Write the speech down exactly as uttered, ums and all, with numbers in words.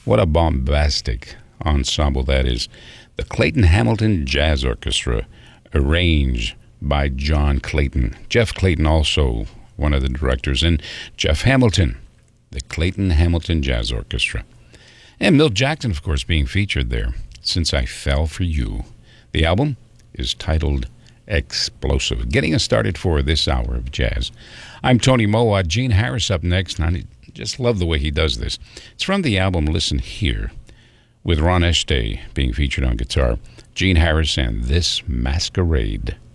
What a bombastic ensemble that is. The Clayton Hamilton Jazz Orchestra, arranged by John Clayton. Jeff Clayton, also one of the directors, and Jeff Hamilton, the Clayton Hamilton Jazz Orchestra. And Milt Jackson, of course, being featured there. Since I Fell for You. The album is titled Explosive. Getting us started for this hour of jazz. I'm Tony Moa. Gene Harris up next, and I just love the way he does this. It's from the album Listen Here, with Ron Este being featured on guitar. Gene Harris and This Masquerade.